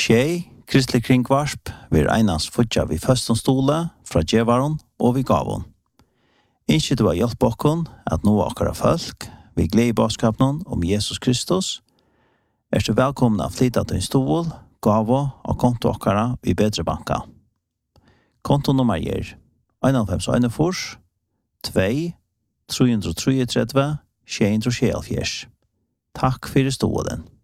Tjej, kristelig kringvarsp, vil einans futja vi føstonstole fra djevaron og vi gavon. Innskje du har hjelp okkon at nå akkara folk, vi gleder i baskapen om Jesus Kristus, du velkommen av flytta til en stol, gavo og konto akkara i bedre banka. Kontonummer er 91 2 333 674. Takk for stolen.